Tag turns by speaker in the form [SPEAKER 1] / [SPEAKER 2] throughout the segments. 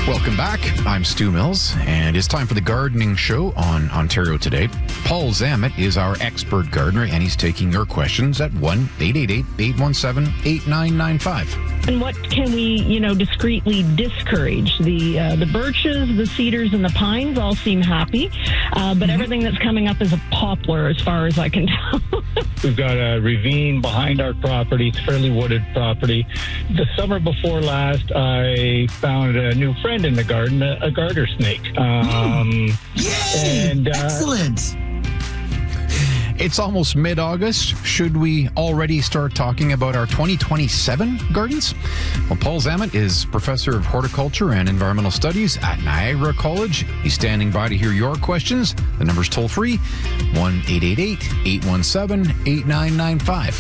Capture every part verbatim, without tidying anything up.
[SPEAKER 1] Welcome back. I'm Stu Mills, and it's time for the gardening show on Ontario Today. Paul Zammit is our expert gardener, and he's taking your questions at one eight eight eight, eight one seven, eight nine nine five.
[SPEAKER 2] And what can we, you know, discreetly discourage? The uh, the birches, the cedars, and the pines all seem happy, uh, but mm-hmm. everything that's coming up is a poplar, as far as I can tell.
[SPEAKER 3] We've got a ravine behind our property. It's fairly wooded property. The summer before last, I found a new friend in the garden, a, a garter snake. Um,
[SPEAKER 4] Yay!
[SPEAKER 3] And, uh,
[SPEAKER 4] Excellent.
[SPEAKER 1] It's almost mid-August. Should we already start talking about our twenty twenty-seven gardens? Well, Paul Zammit is professor of horticulture and environmental studies at Niagara College. He's standing by to hear your questions. The number's toll-free, one eight eight eight, eight one seven, eight nine nine five.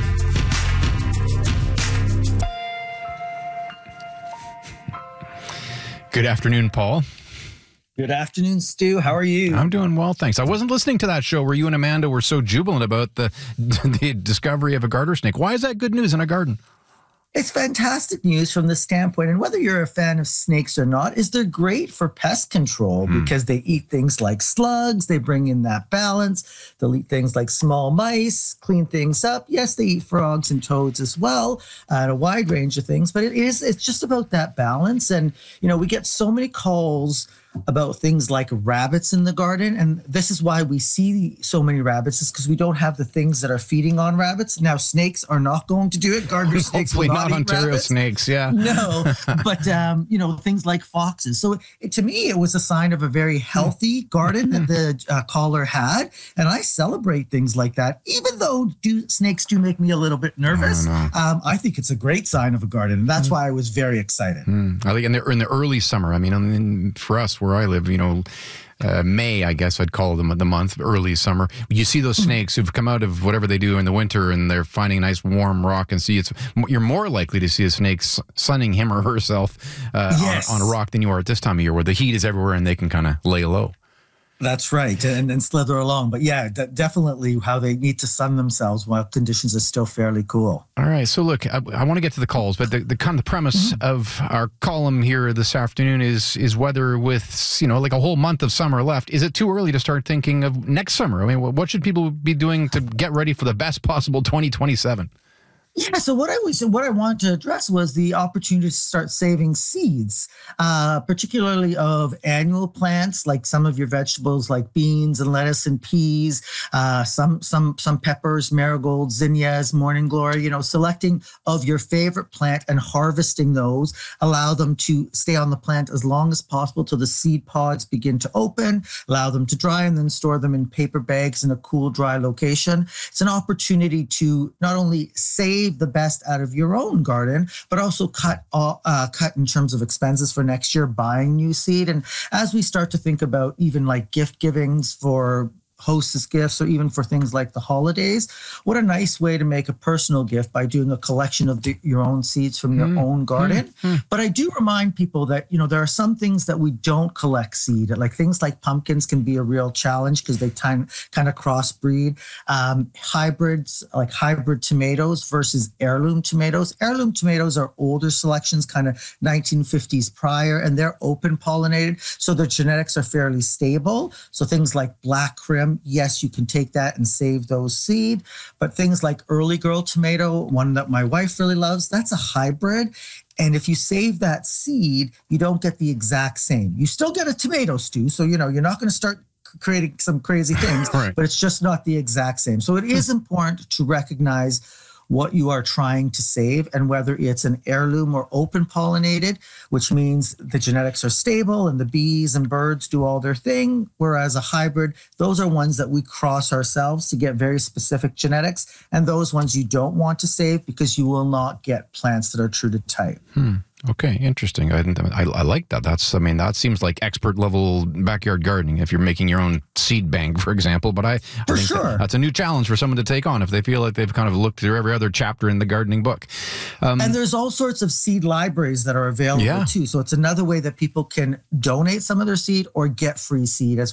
[SPEAKER 1] Good afternoon, Paul.
[SPEAKER 4] Good afternoon, Stu. How are you?
[SPEAKER 1] I'm doing well, thanks. I wasn't listening to that show where you and Amanda were so jubilant about the the discovery of a garter snake. Why is that good news in a garden?
[SPEAKER 4] It's fantastic news from the standpoint, and whether you're a fan of snakes or not, is they're great for pest control mm. because they eat things like slugs. They bring in that balance. They'll eat things like small mice, clean things up. Yes, they eat frogs and toads as well, and a wide range of things. But it is it's just about that balance. And, you know, we get so many calls about things like rabbits in the garden. And this is why we see so many rabbits, is because we don't have the things that are feeding on rabbits. Now, snakes are not going to do it. Gardener snakes will not,
[SPEAKER 1] not Ontario
[SPEAKER 4] rabbits.
[SPEAKER 1] snakes, yeah.
[SPEAKER 4] No, but, um, you know, things like foxes. So it, to me, it was a sign of a very healthy garden that the uh, caller had. And I celebrate things like that. Even though do, snakes do make me a little bit nervous,
[SPEAKER 1] I,
[SPEAKER 4] um, I think it's a great sign of a garden. And that's mm. why I was very excited.
[SPEAKER 1] Mm. I think in the, in the early summer, I mean, I mean, for us, where I live, you know, uh, May, I guess I'd call them the month, early summer. You see those snakes who've come out of whatever they do in the winter and they're finding a nice warm rock and see it's, you're more likely to see a snake sunning him or herself uh,
[SPEAKER 4] yes.
[SPEAKER 1] on, on a rock than you are at this time of year where the heat is everywhere and they can kind of lay low.
[SPEAKER 4] That's right, and then slither along. But yeah, d- definitely how they need to sun themselves while conditions are still fairly cool.
[SPEAKER 1] All right, so look, I, I want to get to the calls, but the the, kind of the premise mm-hmm. of our column here this afternoon is is whether with, you know, like a whole month of summer left, is it too early to start thinking of next summer? I mean, what should people be doing to get ready for the best possible twenty twenty-seven?
[SPEAKER 4] Yeah, so what I was, what I wanted to address was the opportunity to start saving seeds, uh, particularly of annual plants, like some of your vegetables, like beans and lettuce and peas, uh, some some some peppers, marigolds, zinnias, morning glory. You know, selecting of your favorite plant and harvesting those, allow them to stay on the plant as long as possible till the seed pods begin to open. Allow them to dry and then store them in paper bags in a cool, dry location. It's an opportunity to not only save the best out of your own garden, but also cut uh, cut in terms of expenses for next year buying new seed. And as we start to think about even like gift givings for hostess gifts, or even for things like the holidays, what a nice way to make a personal gift by doing a collection of the, your own seeds from your mm. own garden. Mm. But I do remind people that, you know, there are some things that we don't collect seed, like things like pumpkins can be a real challenge because they kind kind of crossbreed. Um, hybrids, like hybrid tomatoes versus heirloom tomatoes. Heirloom tomatoes are older selections, kind of nineteen fifties prior, and they're open pollinated, so their genetics are fairly stable. So things like black krim, yes, you can take that and save those seed. But things like early girl tomato, one that my wife really loves, that's a hybrid. And if you save that seed, you don't get the exact same. You still get a tomato stew. So, you know, you're not going to start creating some crazy things, right. But it's just not the exact same. So it is important to recognize what you are trying to save and whether it's an heirloom or open pollinated, which means the genetics are stable and the bees and birds do all their thing. Whereas a hybrid, those are ones that we cross ourselves to get very specific genetics. And those ones you don't want to save because you will not get plants that are true to type.
[SPEAKER 1] Hmm. Okay, interesting. I, I I like that. That's I mean that seems like expert level backyard gardening if you're making your own seed bank, for example. But I,
[SPEAKER 4] for
[SPEAKER 1] I think
[SPEAKER 4] sure
[SPEAKER 1] that, that's a new challenge for someone to take on if they feel like they've kind of looked through every other chapter in the gardening book. Um,
[SPEAKER 4] and there's all sorts of seed libraries that are available yeah. too. So it's another way that people can donate some of their seed or get free seed as